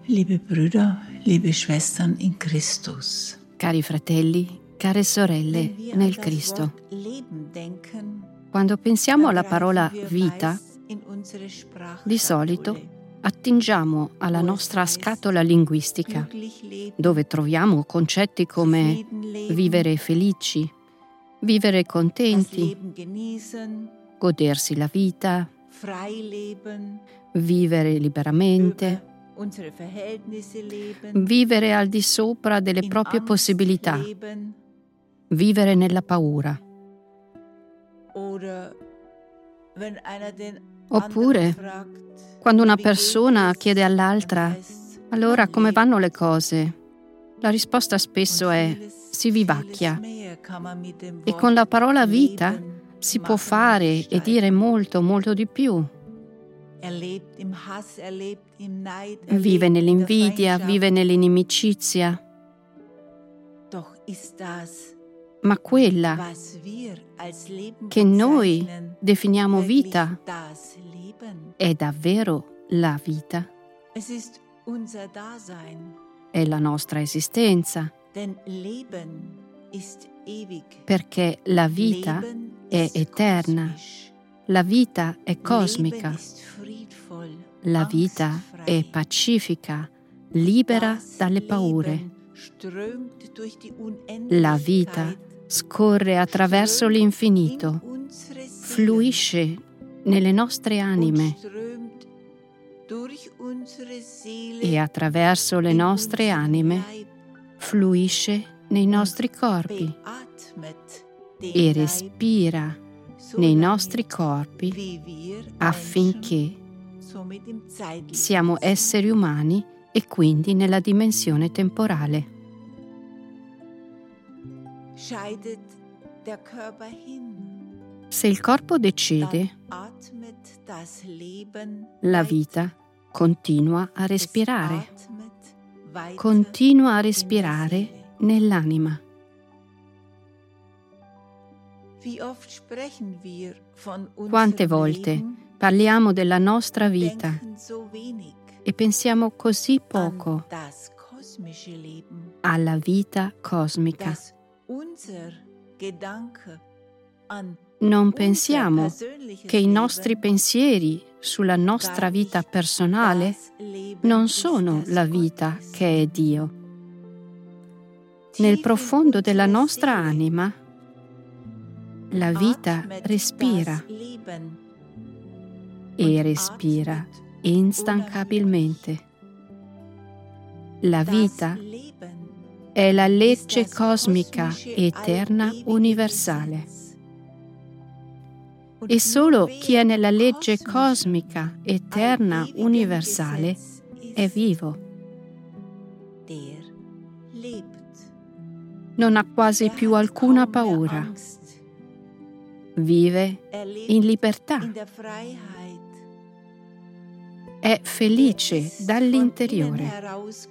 Liebe Brüder, liebe Schwestern in Christus. Cari fratelli, care sorelle nel Cristo. Quando pensiamo alla parola vita, di solito attingiamo alla nostra scatola linguistica, dove troviamo concetti come vivere felici, vivere contenti, godersi la vita, vivere liberamente, vivere al di sopra delle proprie possibilità, vivere nella paura. Oppure, quando una persona chiede all'altra: allora come vanno le cose? La risposta spesso è: si vivacchia. E con la parola vita si può fare e dire molto, molto di più. Vive nell'invidia, vive nell'inimicizia. Ma quella che noi definiamo vita è davvero la vita? È la nostra esistenza. Perché la vita è eterna, la vita è cosmica, la vita è pacifica, libera dalle paure. La vita scorre attraverso l'infinito, fluisce nelle nostre anime e attraverso le nostre anime fluisce nei nostri corpi e respira nei nostri corpi affinché siamo esseri umani e quindi nella dimensione temporale. Se il corpo decede, la vita continua a respirare nell'anima. Quante volte parliamo della nostra vita e pensiamo così poco alla vita cosmica. Non pensiamo che i nostri pensieri sulla nostra vita personale non sono la vita che è Dio. Nel profondo della nostra anima, la vita respira e respira instancabilmente. La vita è la legge cosmica eterna universale. E solo chi è nella legge cosmica eterna universale è vivo. Non ha quasi più alcuna paura. Vive in libertà. È felice dall'interiore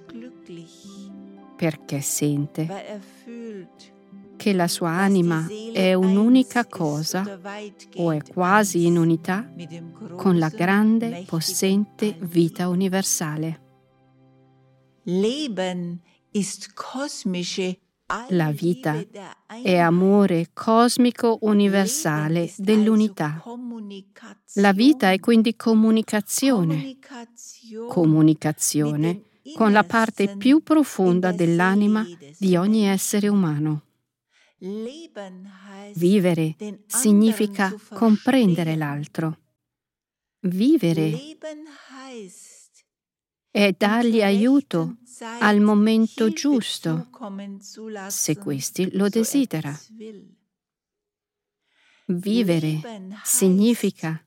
perché sente che la sua anima è un'unica cosa o è quasi in unità con la grande, possente vita universale. La vita è amore cosmico universale dell'unità. La vita è quindi comunicazione con la parte più profonda dell'anima di ogni essere umano. Vivere significa comprendere l'altro. Vivere è dargli aiuto al momento giusto, se questi lo desidera. Vivere significa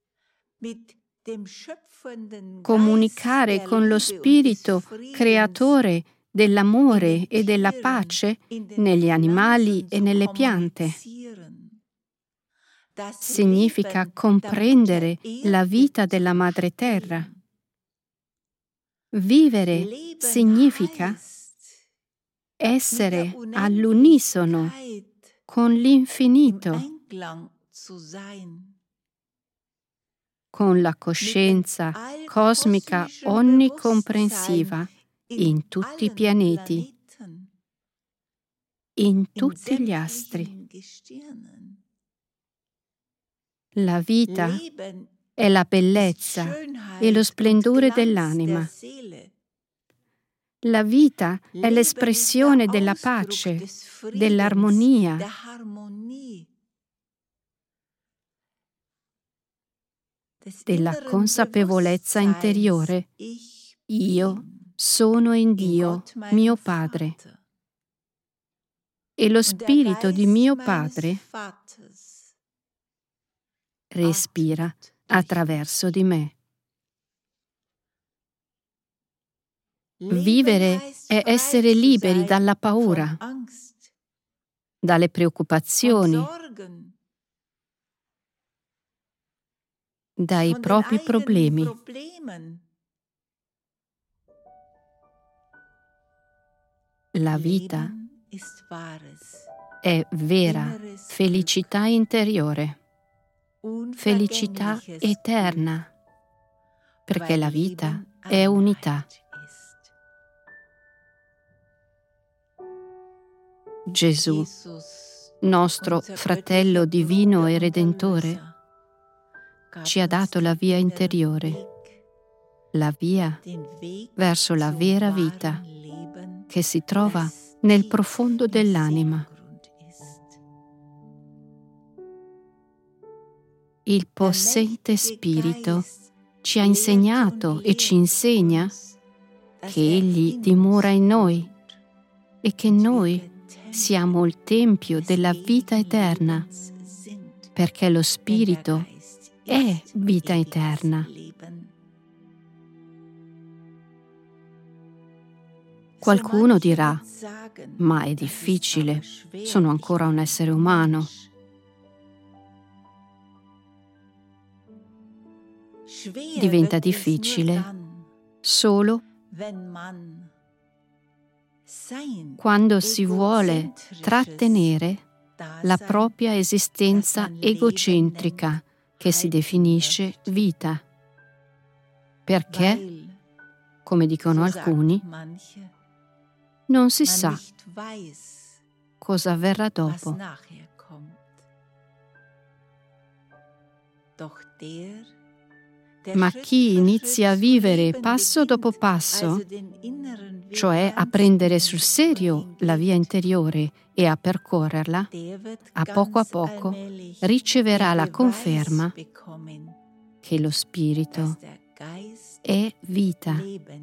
comunicare con lo spirito creatore dell'amore e della pace negli animali e nelle piante. Significa comprendere la vita della Madre Terra. Vivere significa essere all'unisono con l'infinito. con la coscienza cosmica onnicomprensiva in tutti i pianeti, in tutti gli astri. La vita è la bellezza e lo splendore dell'anima. La vita è l'espressione della pace, dell'armonia. Della consapevolezza interiore. Io sono in Dio, mio Padre. E lo Spirito di mio Padre respira attraverso di me. Vivere è essere liberi dalla paura, dalle preoccupazioni, dai propri problemi. La vita è vera felicità interiore, felicità eterna, perché la vita è unità. Gesù, nostro fratello divino e redentore, ci ha dato la via interiore, la via verso la vera vita che si trova nel profondo dell'anima. Il possente Spirito ci ha insegnato e ci insegna che Egli dimora in noi e che noi siamo il tempio della vita eterna, perché lo Spirito è vita eterna. Qualcuno dirà, ma è difficile, sono ancora un essere umano. Diventa difficile solo quando si vuole trattenere la propria esistenza egocentrica che si definisce vita. Perché, come dicono alcuni, non si sa cosa avverrà dopo. Ma chi inizia a vivere passo dopo passo, cioè a prendere sul serio la via interiore e a percorrerla, a poco riceverà la conferma che lo Spirito è vita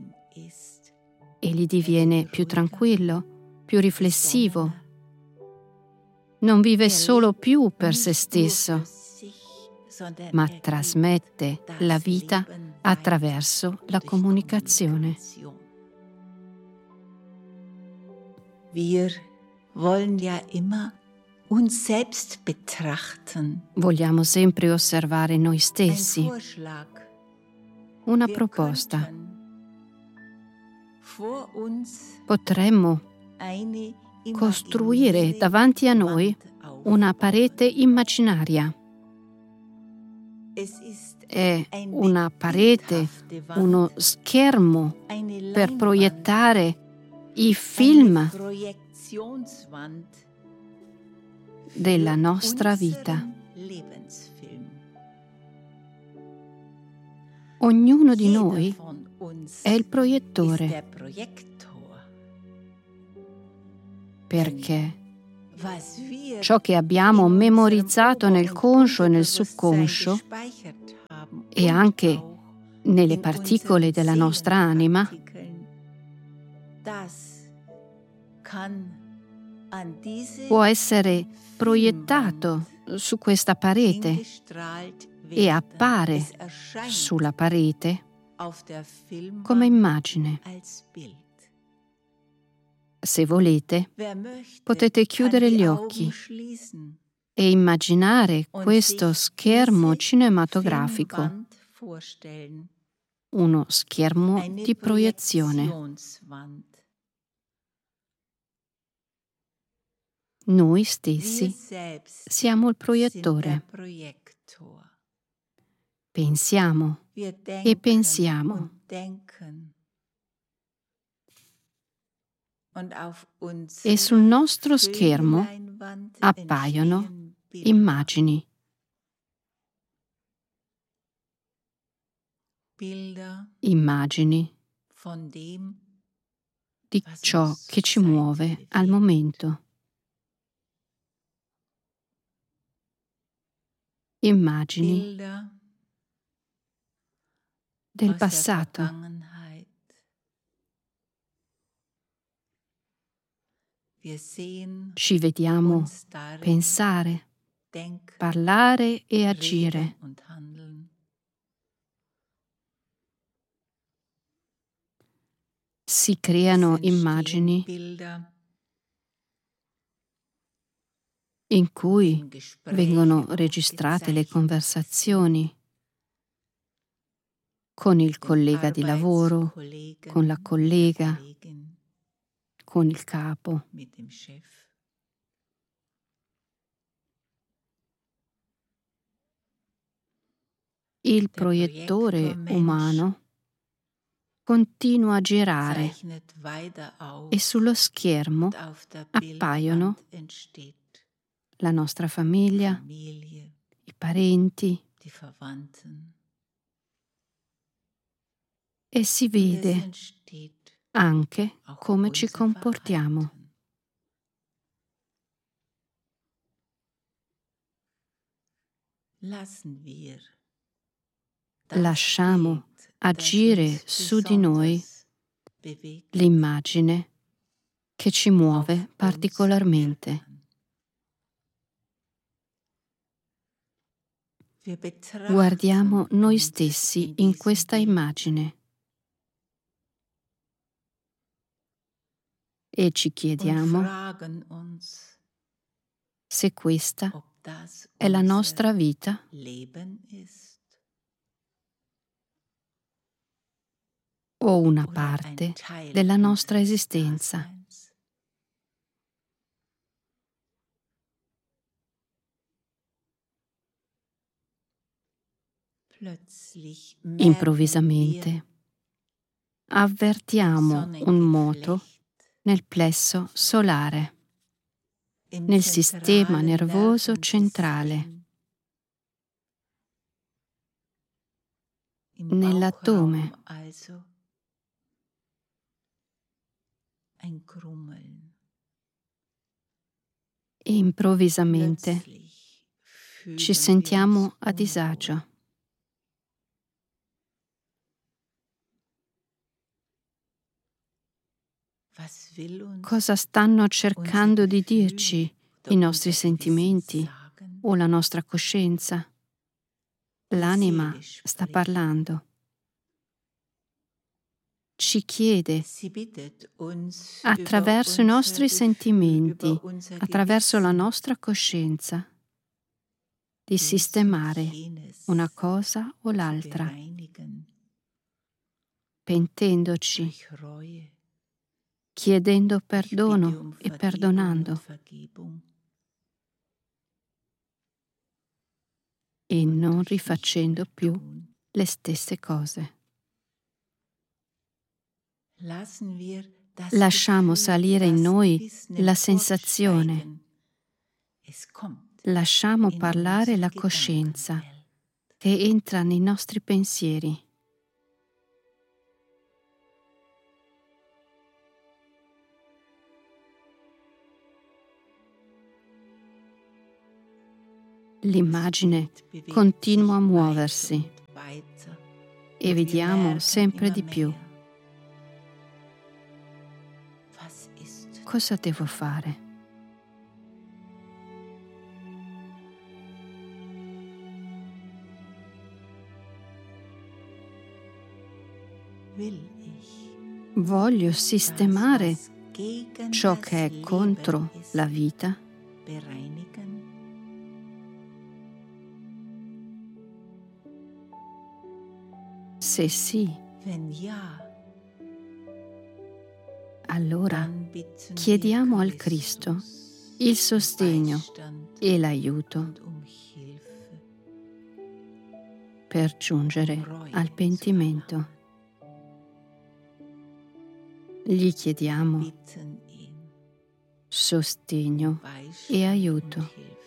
e gli diviene più tranquillo, più riflessivo. Non vive solo più per se stesso, ma trasmette la vita attraverso la comunicazione. Wir wollen ja immer uns selbst betrachten. Vogliamo sempre osservare noi stessi. Una proposta. Potremmo costruire davanti a noi una parete immaginaria. È una parete, uno schermo per proiettare i film della nostra vita. Ognuno di noi è il proiettore, perché ciò che abbiamo memorizzato nel conscio e nel subconscio e anche nelle particole della nostra anima può essere proiettato su questa parete e appare sulla parete come immagine. Se volete, potete chiudere gli occhi e immaginare questo schermo cinematografico, uno schermo di proiezione. Noi stessi siamo il proiettore. pensiamo e pensiamo. E sul nostro schermo appaiono immagini. Immagini di ciò che ci muove al momento. Immagini del passato. Ci vediamo pensare, parlare e agire. Si creano immagini in cui vengono registrate le conversazioni con il collega di lavoro, con la collega, con il capo. Il proiettore umano continua a girare e sullo schermo appaiono la nostra famiglia, i parenti, e si vede anche come ci comportiamo. Lasciamo agire su di noi l'immagine che ci muove particolarmente. Guardiamo noi stessi in questa immagine e ci chiediamo se questa è la nostra vita o una parte della nostra esistenza. Improvvisamente avvertiamo un moto nel plesso solare, nel sistema nervoso centrale, nell'addome. E improvvisamente ci sentiamo a disagio. Cosa stanno cercando di dirci i nostri sentimenti o la nostra coscienza? L'anima sta parlando. Ci chiede, attraverso i nostri sentimenti, attraverso la nostra coscienza, di sistemare una cosa o l'altra, pentendoci, chiedendo perdono e perdonando, e non rifacendo più le stesse cose. Lasciamo salire in noi la sensazione, lasciamo parlare la coscienza che entra nei nostri pensieri. L'immagine continua a muoversi e vediamo sempre di più. Cosa devo fare? Voglio sistemare ciò che è contro la vita? Se sì, allora chiediamo al Cristo il sostegno e l'aiuto per giungere al pentimento. Gli chiediamo sostegno e aiuto.